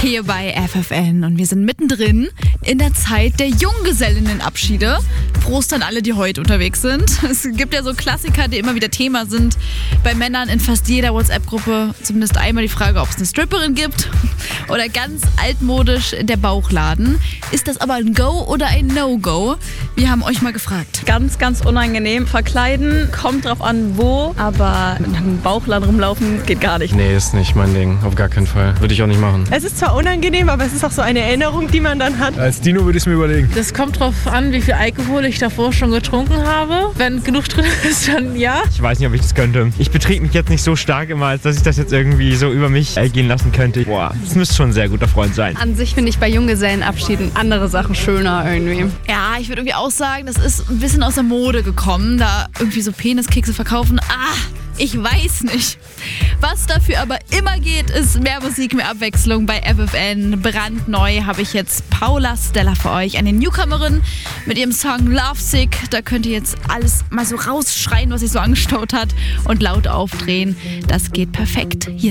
hier bei FFN und wir sind mittendrin in der Zeit der Junggesellinnenabschiede. Prost an alle, die heute unterwegs sind. Es gibt ja so Klassiker, die immer wieder Thema sind. Bei Männern in fast jeder WhatsApp-Gruppe zumindest einmal die Frage, ob es eine Stripperin gibt oder ganz altmodisch der Bauchladen. Ist das aber ein Go oder ein No-Go? Wir haben euch mal gefragt. Ganz, ganz unangenehm. Verkleiden, kommt drauf an wo, aber mit einem Bauchladen rumlaufen geht gar nicht. Nee, ist nicht mein Ding. Auf gar keinen Fall. Würde ich auch nicht machen. Es ist zwar unangenehm, aber es ist auch so eine Erinnerung, die man dann hat. Als Dino würde ich es mir überlegen. Das kommt drauf an, wie viel Alkohol ich davor schon getrunken habe. Wenn genug drin ist, dann ja. Ich weiß nicht, ob ich das könnte. Ich betrinke mich jetzt nicht so stark immer, als dass ich das jetzt irgendwie so über mich ergehen lassen könnte. Boah, das müsste schon ein sehr guter Freund sein. An sich finde ich bei Junggesellenabschieden andere Sachen schöner irgendwie. Ja, ich würde irgendwie auch sagen, das ist ein bisschen aus der Mode gekommen, da irgendwie so Peniskekse verkaufen. Ich weiß nicht. Was dafür aber immer geht, ist mehr Musik, mehr Abwechslung bei FFN. Brandneu habe ich jetzt Paula Stella für euch, eine Newcomerin mit ihrem Song Lovesick. Da könnt ihr jetzt alles mal so rausschreien, was sich so angestaut hat und laut aufdrehen. Das geht perfekt. Hier